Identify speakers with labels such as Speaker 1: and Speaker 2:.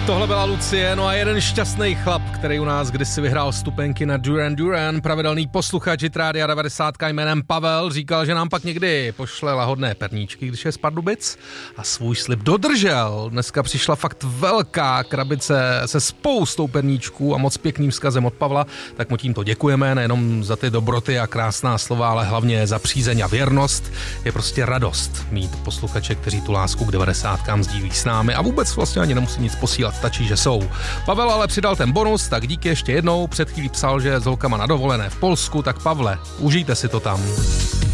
Speaker 1: Tohle byla Lucie, no a jeden šťastný chlap, který u nás kdysi vyhrál vstupenky na Duran Duran, pravidelný posluchač Hit Rádia 90 jménem Pavel, říkal, že nám pak někdy pošle lahodné perníčky, když je z Pardubic, a svůj slib dodržel. Dneska přišla fakt velká krabice se spoustou perníčků a moc pěkným vzkazem od Pavla, tak mu tímto děkujeme, nejenom za ty dobroty a krásná slova, ale hlavně za přízeň a věrnost. Je prostě radost mít posluchače, kteří tu lásku k 90kám sdílí s námi a vůbec vlastně ani nemusí nic posílat. Stačí, že jsou. Pavel ale přidal ten bonus, tak díky ještě jednou. Před chvílí psal, že s holkama na dovolené v Polsku, tak Pavle, užijte si to tam.